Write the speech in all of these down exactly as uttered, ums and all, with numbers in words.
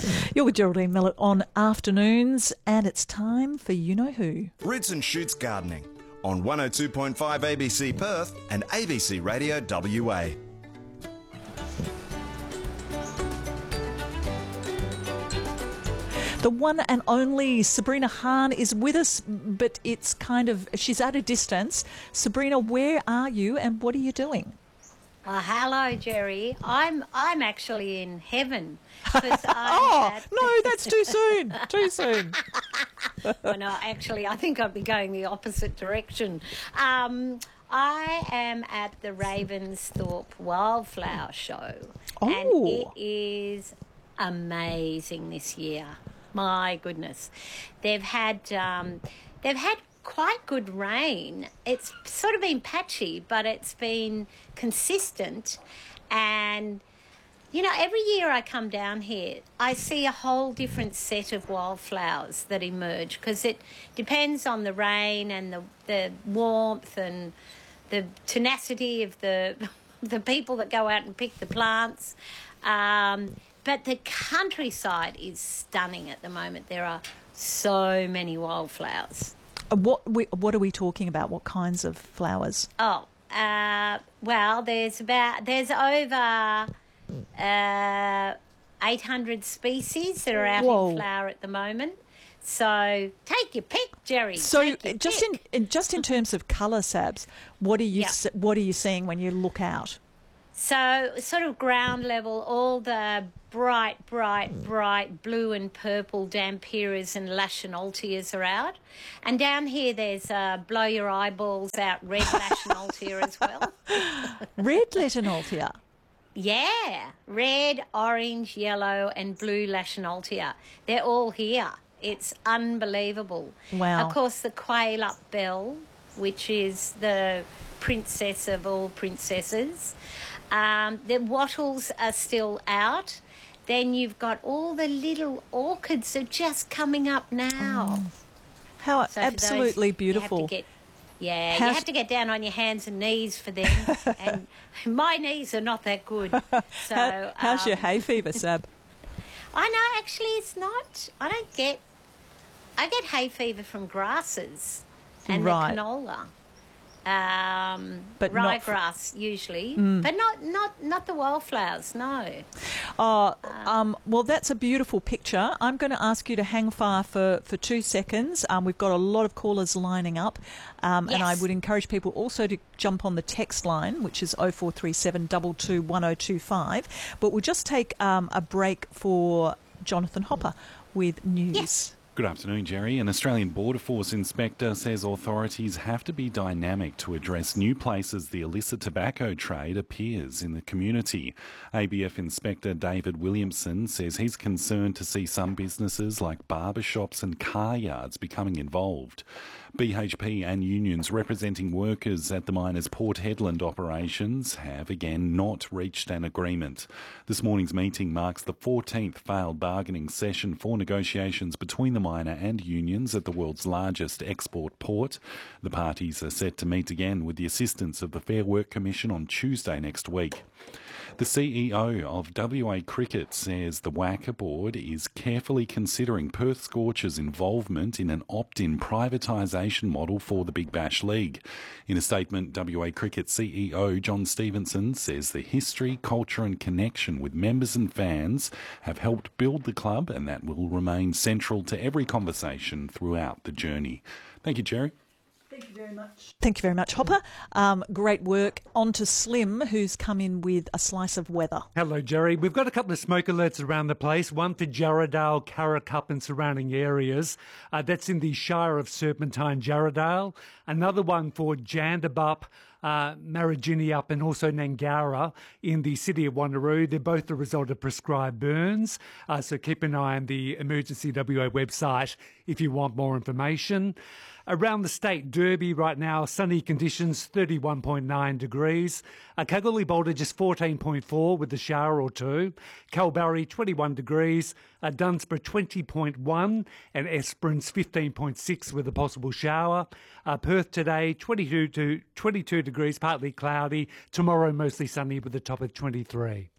You're with Geraldine Millett on Afternoons, and it's time for You Know Who. Roots and Shoots Gardening on one oh two point five A B C Perth and A B C Radio W A. The one and only Sabrina Hahn is with us, but it's kind of, she's at a distance. Sabrina, where are you and what are you doing? Well, hello, Jerry. I'm I'm actually in heaven. 'Cause I'm oh, at... no, that's too soon. Too soon. Well, no, actually, I think I'd be going the opposite direction. Um, I am at the Ravensthorpe Wildflower Show. Oh. And it is amazing this year. My goodness. They've had um, they've had quite good rain. It's sort of been patchy, but it's been consistent. And, you know, every year I come down here, I see a whole different set of wildflowers that emerge because it depends on the rain and the, the warmth and the tenacity of the, the people that go out and pick the plants. Um, but the countryside is stunning at the moment. There are so many wildflowers. What we, what are we talking about? What kinds of flowers? Oh, uh, well, there's about there's over uh, eight hundred species that are out Whoa. in flower at the moment. So take your pick, Jerry. So take your just pick. in, in just in terms of colour, Sabs, what are you Yeah. se- what are you seeing when you look out? So sort of ground level, all the bright, bright, bright blue and purple Dampiras and Lachanoltias are out. And down here there's uh, blow your eyeballs out red Lachanoltia as well. Red Lachanoltia. Yeah, red, orange, yellow and blue Lachanoltia. They're all here. It's unbelievable. Wow. Of course, the quail up bell, which is the princess of all princesses. Um, the wattles are still out. Then you've got all the little orchids are just coming up now. Oh, how So for absolutely those, beautiful. You have to get, yeah, How you sh- have to get down on your hands and knees for them. And my knees are not that good. So How, how's um, your hay fever, Sab? I know, actually, it's not. I don't get. I get hay fever from grasses and Right. the canola, um, But not f- ryegrass usually, but not not not the wildflowers. No. Oh, um, well, that's a beautiful picture. I'm going to ask you to hang fire for, for two seconds. Um, we've got a lot of callers lining up, um, and I Yes. would encourage people also to jump on the text line, which is oh four three seven, two two one oh two five. But we'll just take um, a break for Jonathan Hopper with news. Yes. Good afternoon, Jerry. An Australian Border Force inspector says authorities have to be dynamic to address new places the illicit tobacco trade appears in the community. A B F Inspector David Williamson says he's concerned to see some businesses like barbershops and car yards becoming involved. B H P and unions representing workers at the miner's Port Hedland operations have again not reached an agreement. This morning's meeting marks the fourteenth failed bargaining session for negotiations between the miner and unions at the world's largest export port. The parties are set to meet again with the assistance of the Fair Work Commission on Tuesday next week. The C E O of W A Cricket says the W A C A board is carefully considering Perth Scorchers' involvement in an opt-in privatisation model for the Big Bash League. In a statement, W A Cricket C E O John Stevenson says the history, culture and connection with members and fans have helped build the club, and that will remain central to every conversation throughout the journey. Thank you, Jerry. Thank you very much. Thank you very much, Hopper. Um, great work. On to Slim, who's come in with a slice of weather. Hello, Jerry. We've got a couple of smoke alerts around the place. One for Jarradale, Carracup and surrounding areas. Uh, that's in the Shire of Serpentine, Jarradale. Another one for Jandabup, uh, Mariginiup and also Nangara in the city of Wanneroo. They're both the result of prescribed burns. Uh, so keep an eye on the Emergency W A website if you want more information. Around the state, Derby right now, sunny conditions, thirty-one point nine degrees. Uh, Kalgoorlie Boulder just fourteen point four with a shower or two. Kalbarri, twenty-one degrees. Uh, Dunsborough, twenty point one. And Esperance, fifteen point six with a possible shower. Uh, Perth today, twenty-two to twenty-two degrees, partly cloudy. Tomorrow, mostly sunny with a top of twenty-three.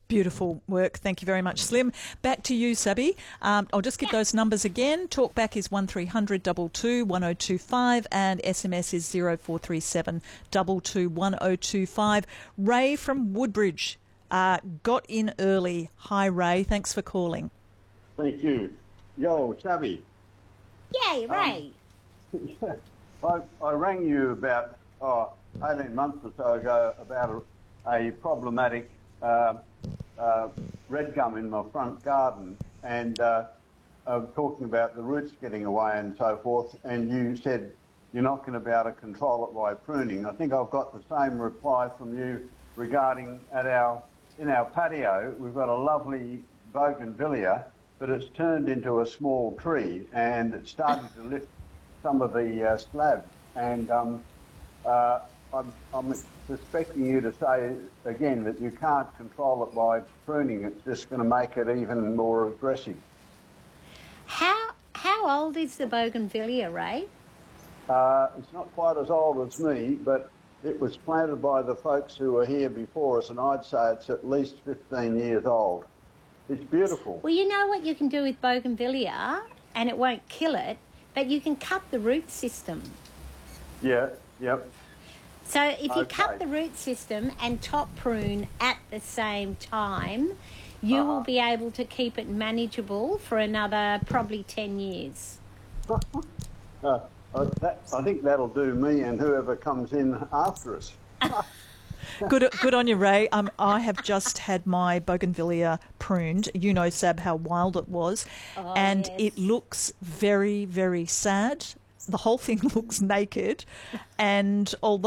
Beautiful work. Thank you very much, Slim. Back to you, Sabi. Um, I'll just give those numbers again. Talkback is one three hundred two two one oh two five and S M S is zero four three seven two two one oh two five. Ray from Woodbridge uh, got in early. Hi, Ray. Thanks for calling. Thank you. Yo, Sabi. Yay, Ray. Um, I, I rang you about oh, eighteen months or so ago about a, a problematic uh, uh, red gum in my front garden, and uh, I was talking about the roots getting away and so forth, and you said you're not going to be able to control it by pruning. I think I've got the same reply from you regarding at our in our patio, we've got a lovely bougainvillea, but it's turned into a small tree, and it's starting to lift some of the uh, slabs, and um, uh, I'm, I'm suspecting you to say again that you can't control it by pruning. It's just going to make it even more aggressive. How how old is the bougainvillea, Ray? Uh, it's not quite as old as me, but it was planted by the folks who were here before us, and I'd say it's at least fifteen years old. It's beautiful. Well, you know what you can do with bougainvillea, and it won't kill it, but you can cut the root system. Yeah, yep. So if you Okay. cut the root system and top prune at the same time, you Uh-huh. will be able to keep it manageable for another probably ten years. Uh, I, that, I think that'll do me and whoever comes in after us. Good, good on you, Ray. Um, I have just had my bougainvillea pruned. You know, Sab, how wild it was. Oh, and yes. it looks very, very sad. The whole thing looks naked. And although